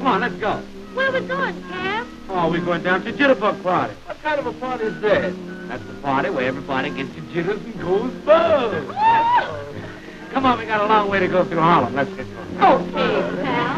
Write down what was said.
on, let's go. Where are we going, Cap? Oh, we're going down to Jitterbug Party. What kind of a party is that? That's the party where everybody gets the jitters and goes buzz. Come on, we got a long way to go through Harlem. Let's get going. Okay, Cap.